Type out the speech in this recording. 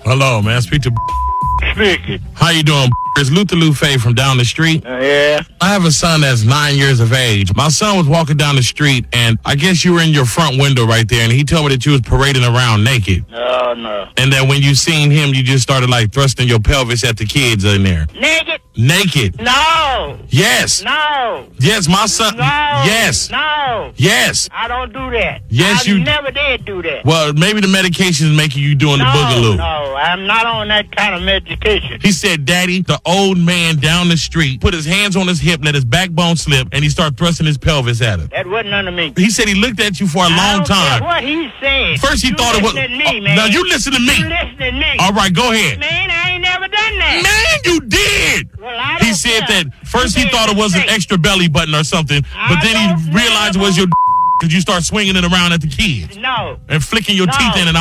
Hello, man. Speak to Speaking. How you doing? It's Luther Lufe from down the street. Yeah. I have a son that's 9 years of age. My son was walking down the street, and I guess you were in your front window right there, and he told me that you was parading around naked. Oh, no. And that when you seen him, you just started, like, thrusting your pelvis at the kids in there. Naked? Naked. No. Yes. No. Yes, my son. No. Yes. No. Yes. I don't do that. Yes, I you- never did do that. Well, maybe the medication is making you doing the boogaloo. No, I'm not on that kind of medication. He said, Daddy, the old man down the street put his hands on his hip, let his backbone slip, and he started thrusting his pelvis at him. That wasn't under me. He said he looked at you for a I long don't time. care what he's saying. First he You thought it was... listen to me, man. Now you listen to me. You listen to me. All right, go ahead. Man, I ain't never done that. Man, you did. Well, I He don't said care. that first You he made thought a it was an mistake. extra belly button or something, but then don't he realized it was your because you start swinging it around at the kids No. and flicking your No. teeth in and out.